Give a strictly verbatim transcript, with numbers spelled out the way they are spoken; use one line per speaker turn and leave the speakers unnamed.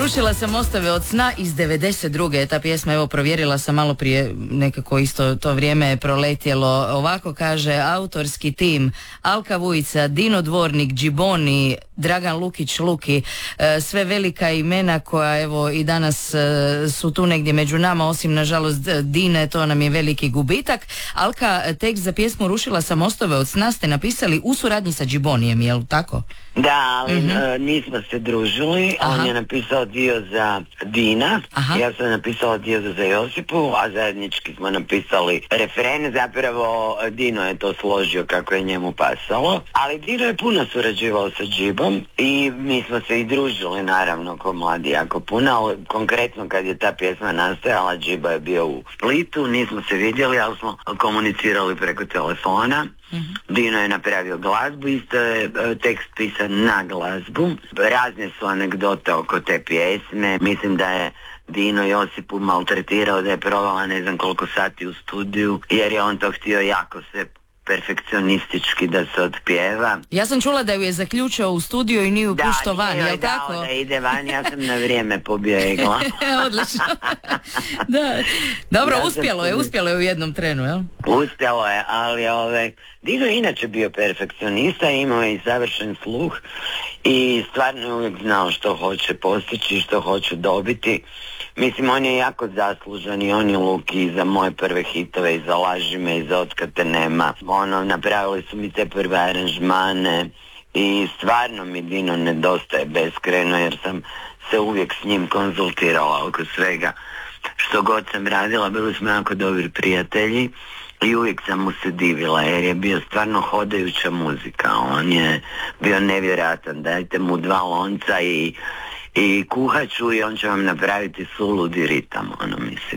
Rušila sam mostove od sna iz devedeset druge Ta pjesma, evo provjerila sam malo prije, nekako isto to vrijeme je proletjelo. Ovako kaže autorski tim: Alka Vujica, Dino Dvornik, Džiboni, Dragan Lukić Luki, e, sve velika imena koja evo i danas e, su tu negdje među nama, osim nažalost Dine, to nam je veliki gubitak. Alka, tekst za pjesmu Rušila sam mostove od sna ste napisali u suradnji sa Džibonijem, jel tako?
Da, ali
mm-hmm.
uh, nismo se družili. Aha. On je napisao dio za Dina, Aha. ja sam napisala dio za Josipu, a zajednički smo napisali refrene. Zapravo Dino je to složio kako je njemu pasalo, ali Dino je puno surađivao sa Džibom i mi smo se i družili, naravno, ko mladi jako puno, ali konkretno kad je ta pjesma nastajala, Džiba je bio u Splitu, nismo se vidjeli, ali smo komunicirali preko telefona. Mm-hmm. Dino je napravio glazbu, isto je tekst pisan na glazbu. Razne su anegdote oko te pjesme. Mislim da je Dino Josipu maltretirao, da je provela ne znam koliko sati u studiju, jer je on to htio jako sve perfekcionistički da se otpjeva.
Ja sam čula da ju je zaključio u studiju i nije puštao van, je li tako?
Da, da ide van, ja sam na vrijeme pobjegla.
Odlično. Da. Dobro, ja uspjelo je, uspjelo je u jednom trenu, jel?
Uspjelo je, ali ove, Dino je inače bio perfekcionista, imao je i savršen sluh i stvarno je uvijek znao što hoće postići, što hoće dobiti. Mislim, on je jako zaslužan i on je Luki i za moje prve hitove, i za Laži me, i za Otkad te nema. Ono, napravili su mi te prve aranžmane i stvarno mi Dino nedostaje beskrajno, jer sam se uvijek s njim konzultirala oko svega. Što god sam radila, bili smo jako dobri prijatelji i uvijek sam mu se divila, jer je bio stvarno hodajuća muzika. On je bio nevjerojatan, dajte mu dva lonca i i kuhaču i on će vam napraviti suludi ritam, ono mislim.